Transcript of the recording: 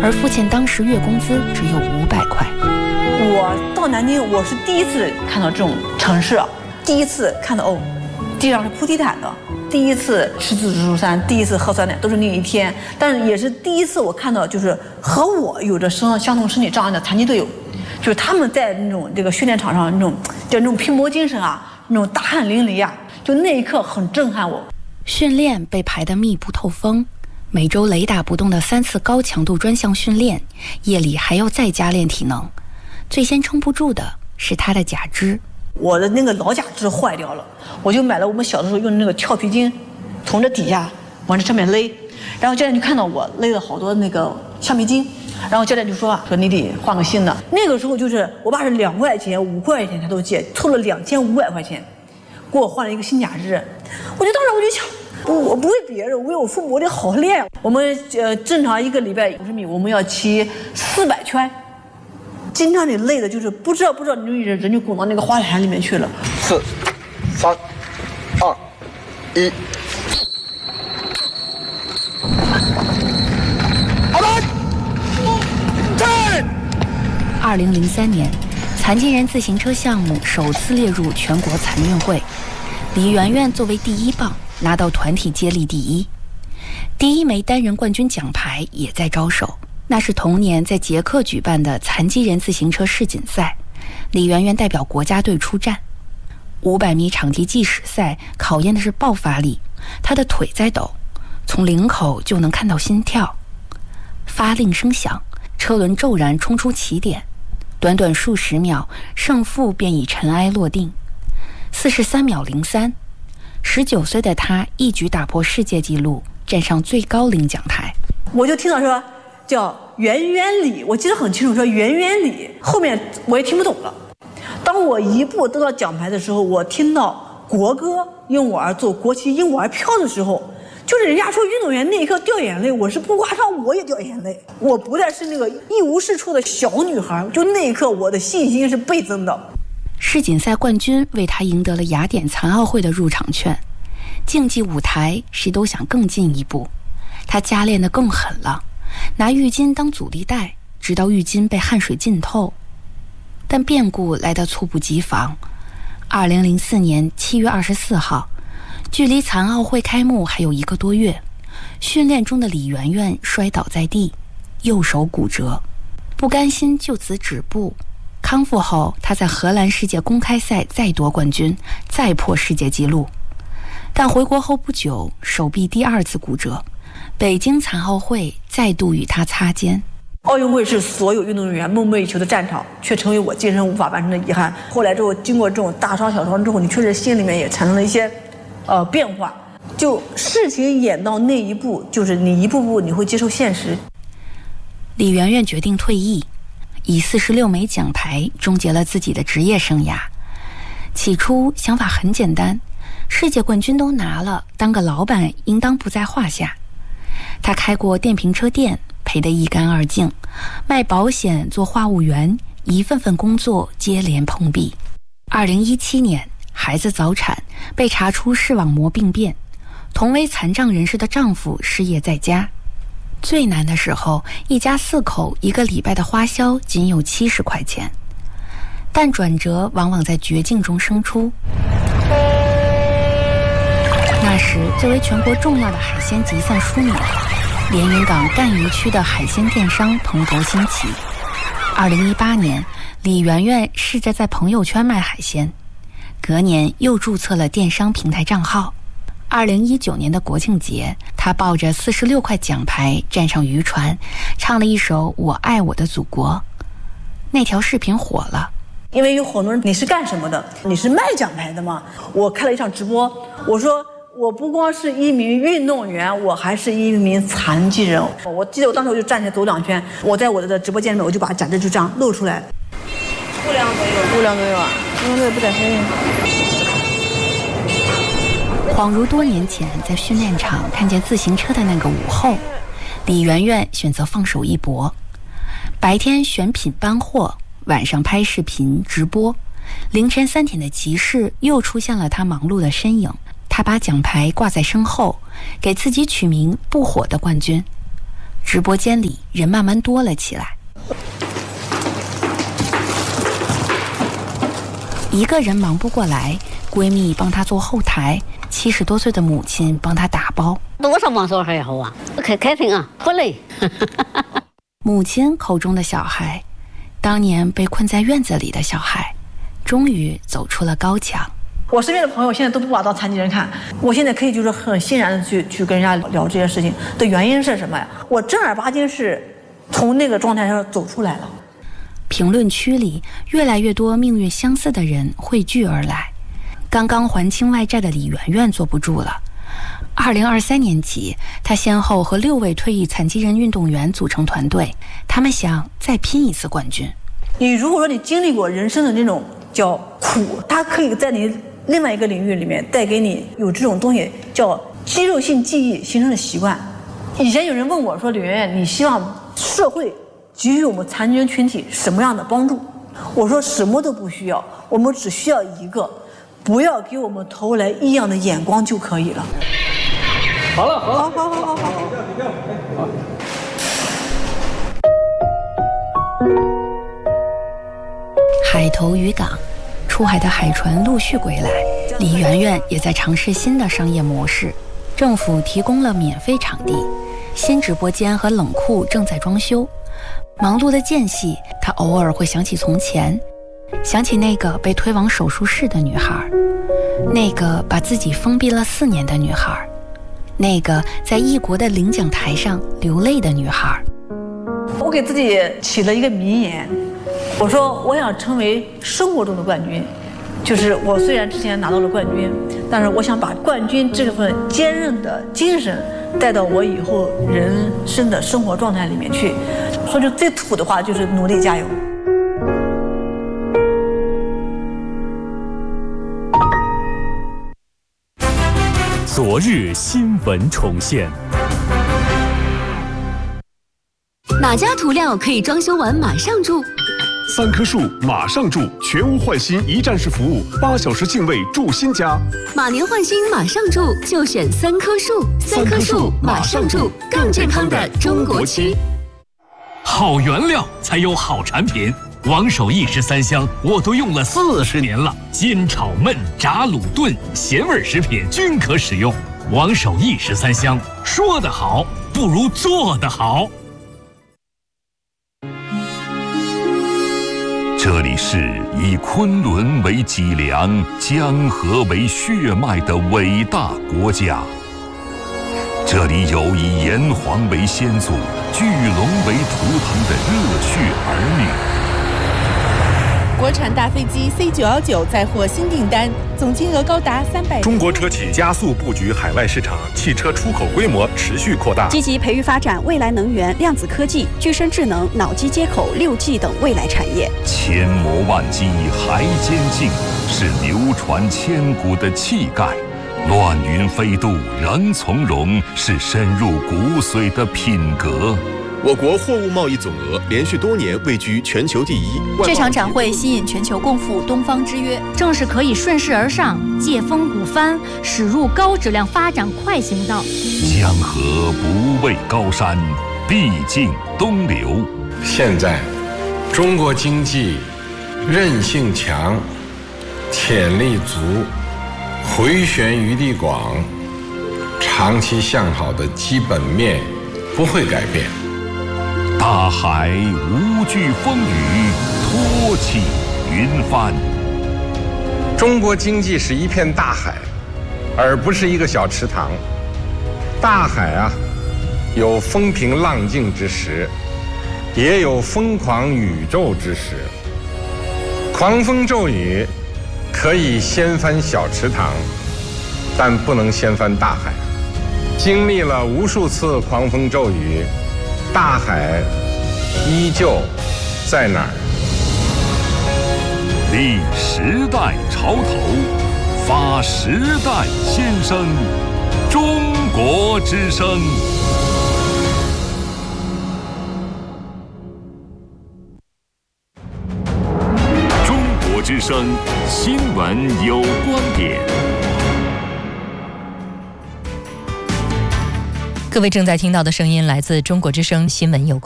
而父亲当时月工资只有500块。 我到南京，我是第一次看到这种城市，第一次看到地上是铺地毯的，第一次吃自助餐，第一次喝酸奶，都是那一天。但是也是第一次我看到，就是和我有着相同身体障碍的残疾队友，就是他们在那种这个训练场上那种拼搏精神啊，那种大汗淋漓啊，就那一刻很震撼我。 训练被排得密不透风，每周雷打不动的3次高强度专项训练，夜里还要再加练体能。最先撑不住的是他的假肢， 我的那个老假肢坏掉了，我就买了我们小的时候用的那个跳皮筋，从这底下往这上面勒，然后教练就看到我勒了好多那个橡皮筋，然后教练就说你得换个新的。那个时候就是我爸是2块钱、5块钱他都借，凑了2500块钱，给我换了一个新假肢。当时我就想，我不为别人，为我父母，我得好练。我们正常一个礼拜50米，我们要骑400圈。经常你累的就是不知道你人就滚到那个花坛里面去了。 4、3、2、1。 2003年，残疾人自行车项目首次列入全国残运会，李媛媛作为第1棒拿到团体接力第1，第1枚单人冠军奖牌也在招手。那是同年在捷克举办的残疾人自行车世锦赛，李媛媛代表国家队出战。500米场地计时赛考验的是爆发力，她的腿在抖，从领口就能看到心跳。发令声响，车轮骤然冲出起点，短短数十秒，胜负便已尘埃落定。43秒03，19岁的她一举打破世界纪录，站上最高领奖台。 我就听到说叫圆圆里，我记得很清楚，说圆圆里，后面我也听不懂了。当我一步得到奖牌的时候，我听到国歌因我而作，国旗因我而飘的时候，就是人家说运动员那一刻掉眼泪，我是不夸张，我也掉眼泪。我不再是那个一无是处的小女孩，就那一刻我的信心是倍增的。 世锦赛冠军为她赢得了雅典残奥会的入场券，竞技舞台谁都想更进一步，她加练得更狠了，拿浴巾当阻力带，直到浴巾被汗水浸透。但变故来得猝不及防。2004年7月24号，距离残奥会开幕还有1个多月，训练中的李媛媛摔倒在地，右手骨折，不甘心就此止步。康复后，她在荷兰世界公开赛再夺冠军，再破世界纪录。但回国后不久，手臂第2次骨折，北京残奥会再度与她擦肩。 奥运会是所有运动员梦寐以求的战场，却成为我今生无法完成的遗憾。后来之后，经过这种大伤小伤之后，你确实心里面也产生了一些变化。就事情演到那一步，就是你一步步你会接受现实。 李媛媛决定退役，以46枚奖牌终结了自己的职业生涯。起初想法很简单，世界冠军都拿了，当个老板应当不在话下。他开过电瓶车店，赔得一干二净，卖保险，做话务员，一份份工作接连碰壁。2017年，孩子早产，被查出视网膜病变，同为残障人士的丈夫失业在家。最难的时候，一家4口1个礼拜的花销仅有70块钱。但转折往往在绝境中生出。那时，作为全国重要的海鲜集散枢纽，连云港赣榆区的海鲜电商蓬勃兴起。2018年，李媛媛试着在朋友圈卖海鲜，隔年又注册了电商平台账号。2019年的国庆节，她抱着46块奖牌站上渔船，唱了一首《我爱我的祖国》。那条视频火了， 因为有很多人，你是干什么的？你是卖奖牌的吗？我开了一场直播，我说我不光是一名运动员，我还是一名残疾人。我记得我当时我就站起来走2圈，我在我的直播间里面，我就把假肢就这样露出来。 度量都有啊，因为这不得黑。 恍如多年前在训练场看见自行车的那个午后，李媛媛选择放手一搏。白天选品搬货，晚上拍视频直播，凌晨3点的集市又出现了她忙碌的身影。她把奖牌挂在身后，给自己取名不火的冠军。 直播间里人慢慢多了起来。一个人忙不过来，闺蜜帮她做后台，70多岁的母亲帮她打包。 多少忙活还好啊，开心啊，好累。 母亲口中的小孩，当年被困在院子里的小孩，终于走出了高墙。 我身边的朋友现在都不把我当残疾人看，我现在可以就是很欣然的去跟人家聊这些事情的原因是什么呀？我正儿八经是从那个状态上走出来了。 评论区里越来越多命运相似的人汇聚而来。刚刚还清外债的李媛媛坐不住了。2023年起，她先后和6位退役残疾人运动员组成团队，他们想再拼一次冠军。 你如果说你经历过人生的那种叫苦，它可以在你另外一个领域里面带给你有这种东西叫肌肉性记忆形成的习惯。以前有人问我说，李媛媛，你希望社会给予我们残疾人群体什么样的帮助？我说什么都不需要，我们只需要一个，不要给我们投来异样的眼光就可以了。 好了， 好。 海头渔港，出海的海船陆续归来，李媛媛也在尝试新的商业模式。政府提供了免费场地，新直播间和冷库正在装修。忙碌的间隙，她偶尔会想起从前，想起那个被推往手术室的女孩，那个把自己封闭了4年的女孩，那个在异国的领奖台上流泪的女孩。 我给自己起了一个名言，我说我想成为生活中的冠军，就是我虽然之前拿到了冠军，但是我想把冠军这份坚韧的精神带到我以后人生的生活状态里面去。说句最土的话，就是努力加油。 昨日新闻重现。 哪家涂料可以装修完马上住 ？3棵树马上住，全屋换新一站式服务，8小时净位住新家。 马年换新马上住，就选3棵树。3棵树马上住，更健康的中国区。 好原料才有好产品。王守义13香我都用了40年了，煎炒焖炸卤炖咸味食品均可使用。王守义13香，说得好不如做得好。 这里是以昆仑为脊梁、江河为血脉的伟大国家。这里有以炎黄为先祖、巨龙为图腾的热血儿女。 国产大飞机 C919 再获新订单，总金额高达300。 中国车企加速布局海外市场，汽车出口规模持续扩大， 积极培育发展未来能源、量子科技、具身智能、脑机接口、6G 等未来产业。 千磨万击还坚劲，是流传千古的气概；乱云飞渡仍从容，是深入骨髓的品格。 我国货物贸易总额连续多年位居全球第一。 这场展会吸引全球共赴东方之约， 正是可以顺势而上，借风鼓帆，驶入高质量发展快行道。 江河不畏高山，必经东流。 现在，中国经济韧性强，潜力足，回旋余地广，长期向好的基本面不会改变。 大海无惧风雨，托起云帆。 中国经济是一片大海，而不是一个小池塘。大海啊，有风平浪静之时，也有疯狂宇宙之时。狂风骤雨可以掀翻小池塘，但不能掀翻大海。经历了无数次狂风骤雨，大海依旧在哪儿？ 立时代潮头，发时代先声，中国之声。中国之声，新闻有观点。 各位正在听到的声音来自中国之声新闻有关。